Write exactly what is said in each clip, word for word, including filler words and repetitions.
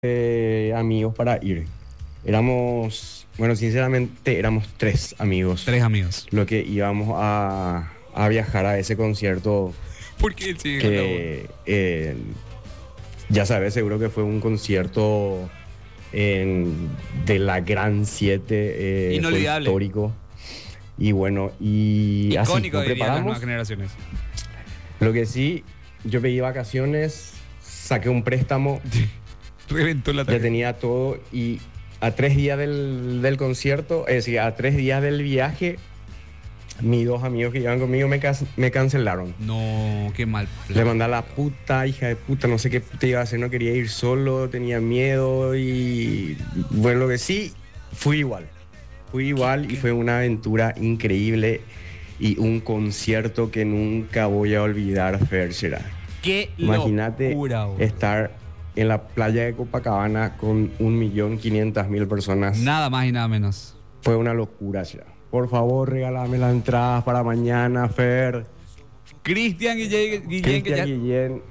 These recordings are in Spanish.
eh, amigos para ir. Éramos, bueno, sinceramente éramos tres amigos Tres amigos. lo que íbamos a, a viajar a ese concierto ¿Por qué? Sí, que eh, ya sabes, seguro que fue un concierto en- de la Gran Siete, eh, fue Inolvidable. histórico. Y bueno, y así icónico, nos dirían las preparamos. nuevas generaciones. Lo que sí, yo pedí vacaciones, saqué un préstamo, Reventó la ya tarjeta. tenía todo y a tres días del, del concierto, es decir, a tres días del viaje, mis dos amigos que iban conmigo me, cas- me cancelaron. No, qué mal. Le mandé a la puta, hija de puta, no sé qué puta iba a hacer, no quería ir solo, tenía miedo y bueno, lo que sí, fui igual. Fui igual y fue una aventura increíble y un concierto que nunca voy a olvidar, Fer, será. Qué Imagínate locura, boludo. estar en la playa de Copacabana con un millón quinientas mil personas. Nada más y nada menos. Fue una locura, será. Por favor, regálame las entradas para mañana, Fer. Cristian Guillén, Guillén, que ya... Cristian Guillén,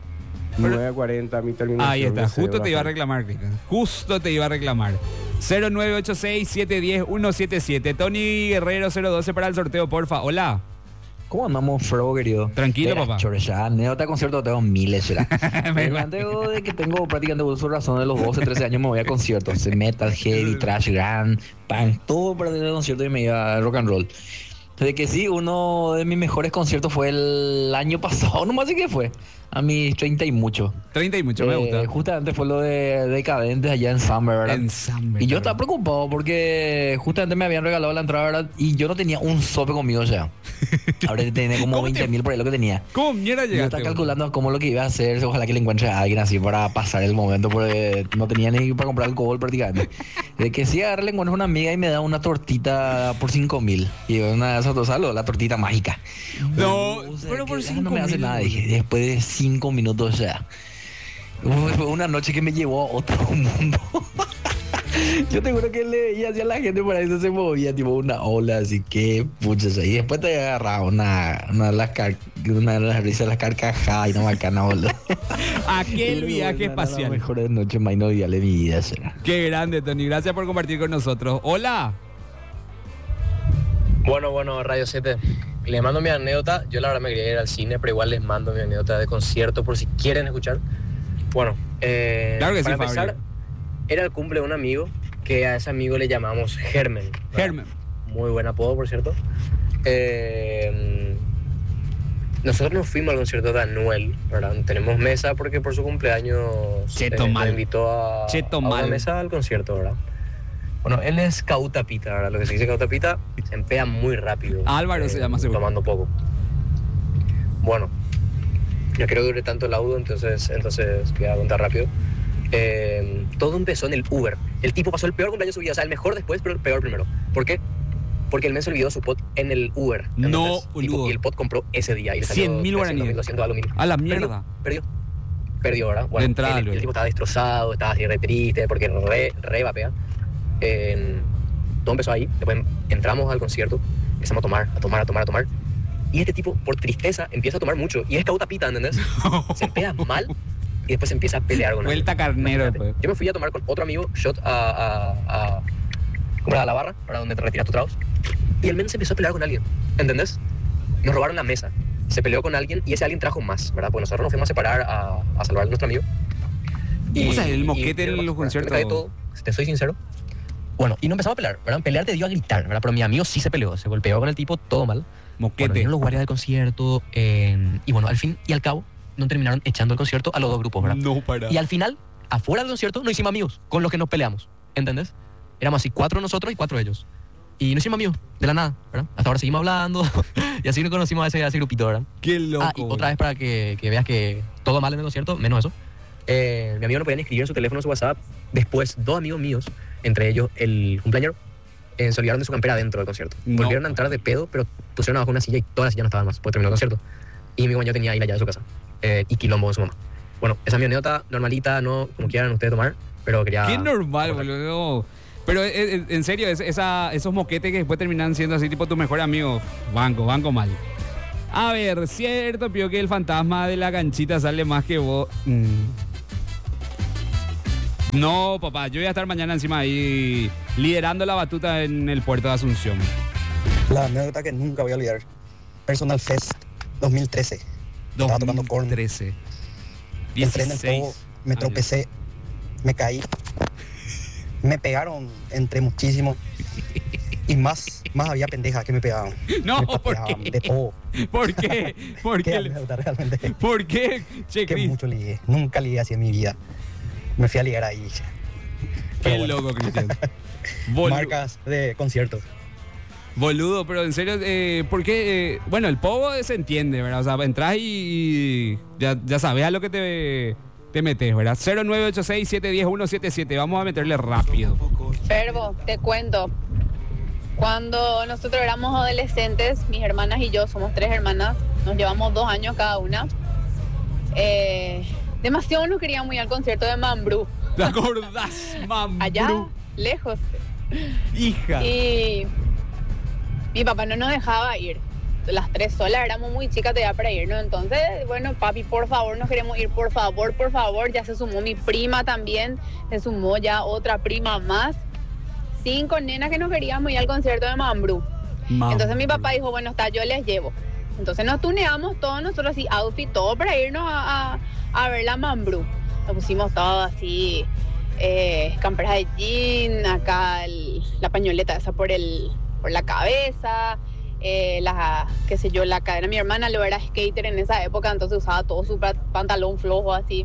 nueve cuarenta, mi terminación. Ahí está, de justo cédula, te iba a Fer. reclamar, Cristian. Justo te iba a reclamar. cero nueve ocho seis, siete uno cero, uno siete siete. Tony Guerrero cero doce para el sorteo, porfa. Hola. ¿Cómo andamos, Fro, querido? Tranquilo, Era, papá. chore, ya, anécdota de concierto tengo miles, será. Me Me planteo de que tengo prácticamente uso de razón de los doce, trece años me voy a conciertos. Metal, heavy, trash, grand, punk, todo para tener concierto y me iba a rock and roll. De que sí, uno de mis mejores conciertos fue el año pasado, nomás sé qué fue. A mis treinta y mucho. treinta y mucho, me Eh, gusta. Justamente fue lo de Decadentes allá en Summer, ¿verdad? En Summer, Y yo ¿verdad? estaba preocupado porque justamente me habían regalado la entrada, ¿verdad? Y yo no tenía un sope conmigo, o sea. Ahora tenía como ¿Cómo te- veinte mil por ahí lo que tenía. ¿Cómo mierda Yo llegaste? estaba boludo? calculando cómo lo que iba a hacer, ojalá que le encuentre a alguien así para pasar el momento, porque no tenía ni para comprar alcohol prácticamente. De que sí, agarré, le encuentro una amiga y me da una tortita por cinco mil. Y una de esas dos, ¿sabes? La tortita mágica. No, O sea, pero que por ya cinco no me hace mil, nada, boludo. dije. Después de cinco minutos, o sea. Uy, fue una noche que me llevó a otro mundo. Yo te juro que le veía así a la gente por ahí se movía, tipo una ola, así que puchas ahí. Después te agarraba una, una de las, car una de las risas, las carcajadas y una bacana, boludo. Aquel viaje Una de las espacial. mejores noches más inolvidables de mi vida, será. Qué grande, Tony. Gracias por compartir con nosotros. Hola. Bueno, bueno, Radio siete. Les mando mi anécdota. Yo la verdad me quería ir al cine, pero igual les mando mi anécdota de concierto por si quieren escuchar. Bueno, eh, Claro que sí, para empezar, Fabio. era el cumple de un amigo que a ese amigo le llamamos Germen. ¿verdad? Germen. Muy buen apodo, por cierto. Eh, nosotros nos fuimos al concierto de Anuel, ¿verdad? Tenemos mesa porque por su cumpleaños Cheto eh, mal. nos invitó a, Cheto a una mal. mesa al concierto, ¿verdad? Bueno, él es cautapita, ¿verdad? Lo que se dice cautapita, se empea muy rápido. Álvaro se llama, seguro. Tomando poco. Bueno, no quiero que dure tanto el audio, entonces, entonces voy a contar rápido. Eh, todo empezó en el Uber. El tipo pasó el peor cumpleaños de su vida, o sea, el mejor después, pero el peor primero. ¿Por qué? Porque el men se olvidó su pot en el Uber. No, Entonces, tipo, boludo. y el pot compró ese día. Y le salió cien mil guaraníes. mil doscientos algo mil. A la mierda. Perdió. Perdió, perdió ¿verdad? Bueno, De entrada, el, luego. el tipo estaba destrozado, estaba así re triste, porque re, re vapea. Eh, todo empezó ahí. Después entramos al concierto, empezamos a tomar, a tomar, a tomar, a tomar. Y este tipo, por tristeza, empieza a tomar mucho. Y es cautapita, ¿entendés? Se empea mal y después se empieza a pelear con él. Vuelta carnero, Imagínate. pues. Yo me fui a tomar con otro amigo shot a, a, a, ¿cómo era? A la barra, para donde te retiras tus tragos. Y el men se empezó a pelear con alguien, ¿entendés? Nos robaron la mesa. Se peleó con alguien y ese alguien trajo más, ¿verdad? Porque nosotros nos fuimos a separar a, a salvar a nuestro amigo. O sea, el moquete y- en y- los bueno, conciertos. me cae todo, si te soy sincero. Bueno, y no empezamos a pelear, ¿verdad? Pelear te dio a gritar, ¿verdad? Pero mi amigo sí se peleó, se golpeó con el tipo, todo mal. Bueno, Moquete. vinieron los guardias del concierto eh, y bueno, al fin y al cabo no terminaron echando el concierto a los dos grupos, ¿verdad? No, para. Y al final, afuera del concierto, nos hicimos amigos con los que nos peleamos, ¿entendés? Éramos así, cuatro nosotros y cuatro ellos. Y nos hicimos amigos, de la nada, ¿verdad? Hasta ahora seguimos hablando y así nos conocimos a ese, a ese grupito, ¿verdad? Qué loco. Ah, y otra vez para que, que veas que todo mal en el concierto, menos eso. Eh, mi amigo no podía ni escribir en su teléfono, en su WhatsApp. Después, dos amigos míos, entre ellos el cumpleañero, eh, se olvidaron de su campera dentro del concierto. No. Volvieron a entrar de pedo, pero pusieron abajo una silla y todas las sillas no estaban más, pues terminó el concierto. Y mi compañero tenía ahí la llave de su casa eh, y quilombo de su mamá. Bueno, esa es mi anécdota, normalita, no como quieran ustedes tomar, pero quería... Qué normal, boludo. Pero eh, eh, en serio, es- esa, esos moquetes que después terminan siendo así, tipo tu mejor amigo. Banco, banco mal. A ver, cierto, Pío, que el fantasma de la canchita sale más que vos. Mm. No, papá, yo voy a estar mañana encima ahí liderando la batuta en el puerto de Asunción. La anécdota que nunca voy a olvidar. Personal Fest dos mil trece. Estaba tocando Korn. dos mil trece. Entré en el dieciséis pogo, me años. tropecé, me caí. Me pegaron entre muchísimo. Y más, más había pendejas que me pegaban. No, me ¿por pateaban qué? de todo. ¿Por qué? ¿Por Qué qué? anécdota realmente. ¿Por qué? Che, Que Cris. mucho ligué. Nunca ligué así en mi vida. Me fui a ligar ahí. Qué Pero bueno. loco, Cristian. Bolu- Marcas de conciertos. Boludo, pero en serio, eh, ¿por qué? Eh, bueno, el pogo se entiende, ¿verdad? O sea, entras y ya, ya sabes a lo que te, te metes, ¿verdad? cero nueve ocho seis, siete uno cero, uno siete siete. Vamos a meterle rápido. Ferbo, te cuento. Cuando nosotros éramos adolescentes, mis hermanas y yo, somos tres hermanas, nos llevamos dos años cada una. Eh, demasiado nos queríamos ir al concierto de Mambrú. ¿Te acordás, mamá? Allá, lejos. Hija. Y mi papá no nos dejaba ir. Las tres solas éramos muy chicas todavía para irnos. Entonces, bueno, papi, por favor, nos queremos ir, por favor, por favor. Ya se sumó mi prima también, se sumó ya otra prima más. Cinco nenas que nos queríamos ir al concierto de Mambrú. Mambrú. Entonces mi papá dijo, bueno, está, yo les llevo. Entonces nos tuneamos todos nosotros así, outfit, todo para irnos a, a, a ver la Mambrú. Nos pusimos todo así, eh, camperas de jean, acá el- la pañoleta esa por el por la cabeza, eh, la, qué sé yo, la cadena. Mi hermana lo era skater en esa época, entonces usaba todo su pa- pantalón flojo así.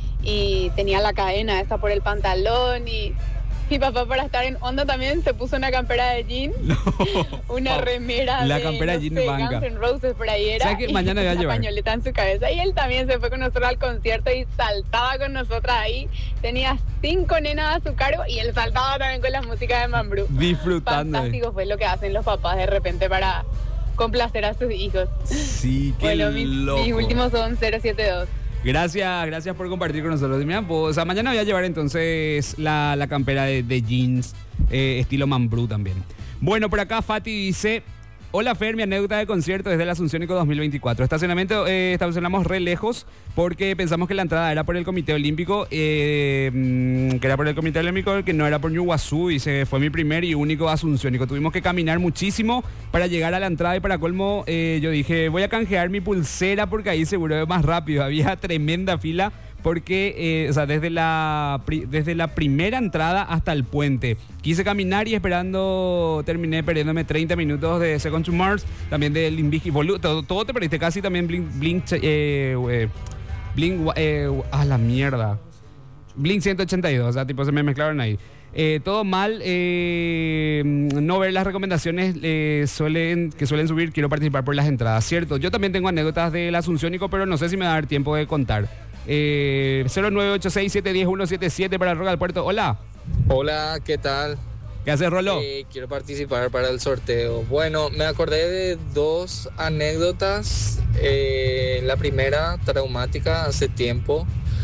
Y tenía la cadena esa por el pantalón y mi papá para estar en onda también se puso una campera de jean, No. una Pa- remera La de, campera no jean sé, banca. Guns N' Roses por ahí era. ¿Sabes qué? y Mañana voy a una llevar. pañoleta en su cabeza y él también se fue con nosotros al concierto y saltaba con nosotras ahí. Tenía cinco nenas a su cargo y él saltaba también con la música de Mambrú. Disfrutando. Fantástico fue lo que hacen los papás de repente para complacer a sus hijos. Sí, qué Bueno, mis, loco. mis últimos son cero siete dos. Gracias, gracias por compartir con nosotros. Mira, pues, o sea, mañana voy a llevar entonces la, la campera de, de jeans, eh, estilo Mambrú también. Bueno, por acá Fati dice: hola Fer, mi anécdota de concierto desde el Asunciónico dos mil veinticuatro. Estacionamiento, eh, estacionamos re lejos porque pensamos que la entrada era por el Comité Olímpico, eh, mm, que era por el Comité Olímpico, que no era por Ñuguazú. Dice, fue mi primer y único Asunciónico. Tuvimos que caminar muchísimo para llegar a la entrada y para colmo, eh, yo dije, voy a canjear mi pulsera porque ahí seguro es más rápido. Había tremenda fila porque, eh, o sea, desde la, pri- desde la primera entrada hasta el puente. Quise caminar y esperando, terminé perdiéndome treinta minutos de Second to Mars, también de Limbiskit, boludo, todo, todo te perdiste, casi también Blink, Blink, eh, eh, Blink, eh, ah, la mierda. Blink ciento ochenta y dos, o sea, tipo se me mezclaron ahí. Eh, todo mal, eh, no ver las recomendaciones eh, suelen, que suelen subir, quiero participar por las entradas, ¿cierto? Yo también tengo anécdotas del Asunciónico, pero no sé si me va a dar tiempo de contar. Eh, cero nueve ocho seis, siete uno cero, uno siete siete para Roca del Puerto. Hola, Hola, ¿qué tal? ¿qué haces, Rolo? Eh, quiero participar para el sorteo. Bueno, me acordé de dos anécdotas. Eh, la primera, traumática, hace tiempo.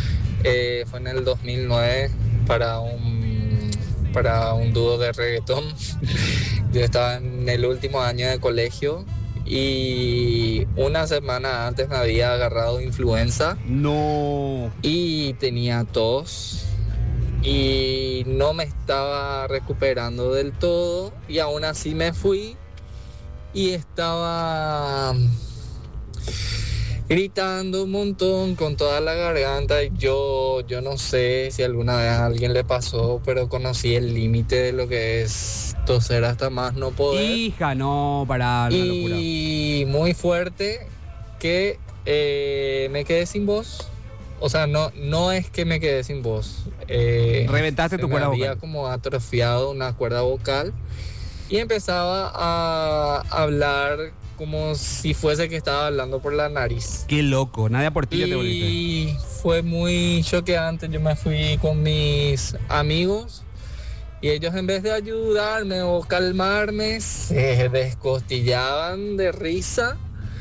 Eh, fue en el dos mil nueve para un, para un dúo de reggaetón. Yo estaba en el último año de colegio y una semana antes me había agarrado influenza No. y tenía tos y no me estaba recuperando del todo y aún así me fui y estaba gritando un montón con toda la garganta. Y yo, yo no sé si alguna vez a alguien le pasó, pero conocí el límite de lo que es toser hasta más no poder. Hija, no, para la locura. Y muy fuerte que eh, me quedé sin voz. O sea, no, no es que me quedé sin voz. Eh, Reventaste se tu me cuerda había vocal. como atrofiado una cuerda vocal y empezaba a hablar como si fuese que estaba hablando por la nariz. Qué loco, nadie por ti ya te volviste. Y fue muy choqueante. Yo me fui con mis amigos y ellos, en vez de ayudarme o calmarme, se descostillaban de risa.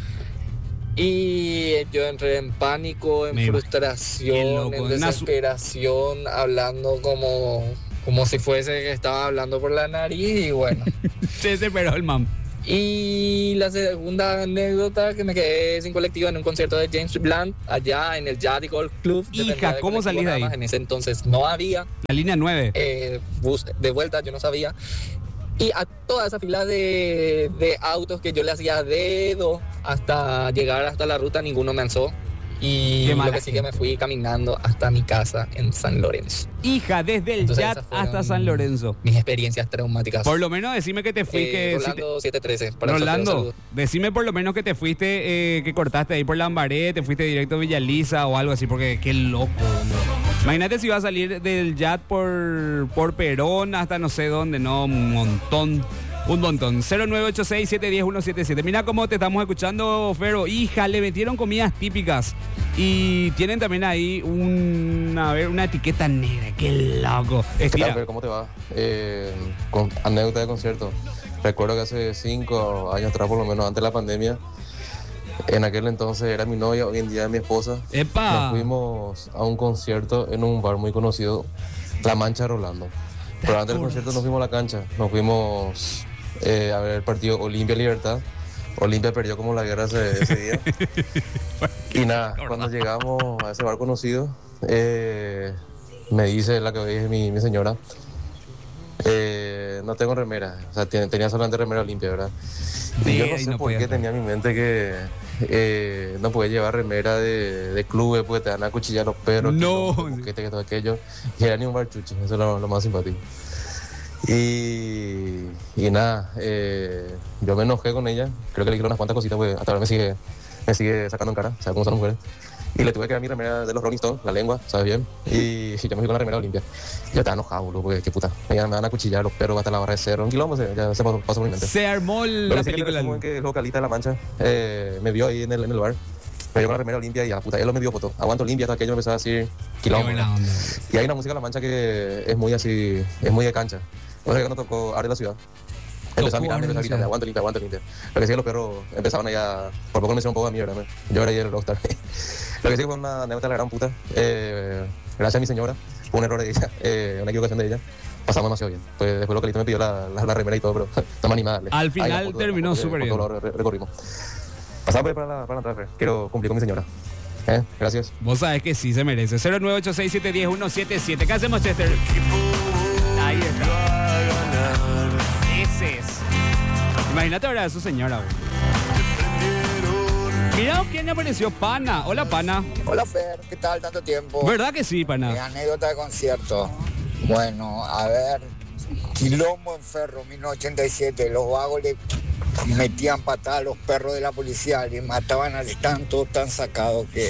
Y yo entré en pánico, en Me imagino. Qué frustración, loco, en una su- desesperación, hablando como, como si fuese que estaba hablando por la nariz. Y bueno, Se desesperó el mam. Y la segunda anécdota, que me quedé sin colectivo en un concierto de James Blunt allá en el Yadi Golf Club. Hija, de ¿cómo salís de ahí? En ese entonces no había La línea nueve. eh, bus de vuelta, yo no sabía. Y a toda esa fila de, de autos que yo le hacía dedo hasta llegar hasta la ruta, ninguno me alzó. Y Qué lo mala que sí que me fui caminando hasta mi casa en San Lorenzo. Hija, desde el Entonces, Yat esas fueron hasta San Lorenzo. Mis experiencias traumáticas. Por lo menos decime que te fuiste. Eh, que si te- Rolando siete trece. Para el sorteo, Rolando, saludos. decime por lo menos que te fuiste, eh, que cortaste ahí por Lambaré, te fuiste directo a Villaliza o algo así, porque qué loco. ¿No? Imagínate si iba a salir del Yat por, por Perón hasta no sé dónde, no, un montón. Un montón. cero nueve ocho seis, siete uno cero, uno siete siete. Mira cómo te estamos escuchando, Fero. Hija, le metieron comidas típicas. Y tienen también ahí un, a ver, una etiqueta negra. Qué loco. ¿Qué tal, Estira. Fer? ¿Cómo te va? Eh, con anécdota de concierto. Recuerdo que hace cinco años atrás, por lo menos antes de la pandemia, en aquel entonces era mi novia, hoy en día es mi esposa. ¡Epa! Nos fuimos a un concierto en un bar muy conocido, La Mancha de Rolando. Pero antes del concierto nos fuimos a la cancha, nos fuimos eh, a ver el partido Olimpia Libertad. Olimpia perdió como la guerra ese, ese día. Y nada, cuando llegamos a ese bar conocido, eh, me dice la que hoy es mi, mi señora, eh, no tengo remera, o sea, ten- tenía solamente remera Olimpia, ¿verdad? Y yo Ve, no y sé no por podía qué entrar. tenía en mi mente que eh, no podía llevar remera de, de clubes porque te van a cuchillar los perros, No. que no, que este, que todo aquello. Y era ni un bar chuchi, eso es lo, lo más simpático. Y, y nada, eh, yo me enojé con ella, creo que le dije unas cuantas cositas, porque hasta ahora me sigue, me sigue sacando en cara, ¿sabes cómo son las mujeres? Y le tuve que dar mi remera de los Rolling Stones, la lengua, ¿sabes bien? Y, y yo me fui con la remera limpia. Yo estaba enojado, boludo, porque qué puta. Me, me van a cuchillar los perros hasta la barra de cerro, un quilombo, se- ya se pasó, pasó por mi mente. Se armó Lo la que sí que te película. resumo es que el vocalista de La Mancha eh, me vio ahí en el, en el bar, me vio con la remera limpia y a la puta, él me dio foto. Aguanto limpia, hasta aquello me empezaba a decir Qué quilombo. buena onda. Y hay una música de La Mancha que es muy así, es muy de cancha. O sea, que cuando tocó Arde la Ciudad, empezó a mirar, Arde la empezó a gritar, Ciudad. aguanta limpia, aguanta limpia. Lo que sí que los perros empezaban allá, por poco me hicieron un poco de mierda, man. Yo era ahí el rockstar. Lo que sí que fue una anécdota de la gran puta. Eh, gracias a mi señora, fue un error de ella, eh, una equivocación de ella. Pasamos demasiado bien. Pues después lo que me pidió la, la, la remera y todo, pero no me animé a darle. Al Ahí final la foto, terminó la foto, súper por bien. todo lo re- recorrimos. Pasamos pues para la, para la entrada, Fer. Quiero cumplir con mi señora. ¿Eh? Gracias. Vos sabés que sí se merece. cero nueve ocho seis, siete uno cero, uno siete siete. ¿Qué hacemos, Chester? Ahí está. Ese es. Imagínate ahora a su señora, güey. Mira quién apareció, Pana. Hola, Pana. Hola Fer, ¿qué tal? Tanto tiempo. ¿Verdad que sí, Mi Pana? anécdota de concierto. Bueno, a ver, quilombo en Ferro, mil novecientos ochenta y siete. Los vagos le metían patadas a los perros de la policía, le mataban al estaban todos tan sacados que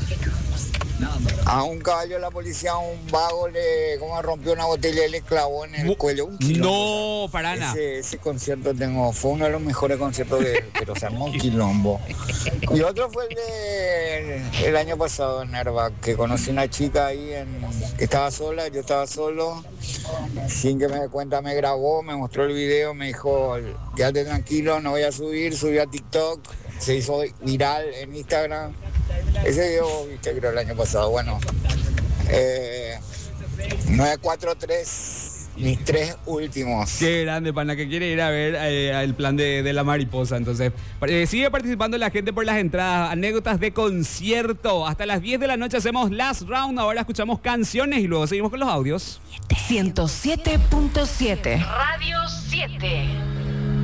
a un caballo de la policía, a un vago le como rompió una botella y le clavó en el Mu- cuello. Un quilombo. No, para nada. Ese, ese concierto tengo, fue uno de los mejores conciertos de, pero se armó un quilombo. Y otro fue el de el año pasado en Nerva, que conocí una chica ahí en, que estaba sola, yo estaba solo, sin que me dé cuenta me grabó, me mostró el video, me dijo, quédate tranquilo, no voy a subir, subí a TikTok, se hizo viral en Instagram. Ese video, viste, creo el año pasado, bueno. Eh, nueve cuatro tres, mis tres últimos. Qué grande, Pana, que quiere ir a ver eh, el plan de, de la mariposa. Entonces, eh, sigue participando la gente por las entradas, anécdotas de concierto. Hasta las diez de la noche hacemos Last Round. Ahora escuchamos canciones y luego seguimos con los audios. ciento siete punto siete Radio siete.